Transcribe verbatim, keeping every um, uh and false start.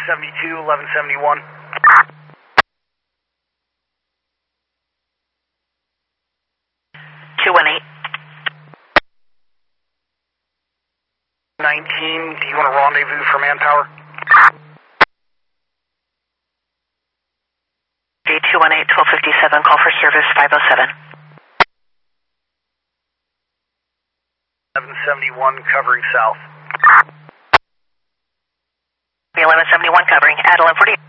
seventy-two, eleven seventy-one. two one eight. nineteen, do you want a rendezvous for manpower? J two one eight, twelve fifty-seven, call for service five oh seven. eleven seventy-one covering south. eleven seventy-one covering at eleven forty.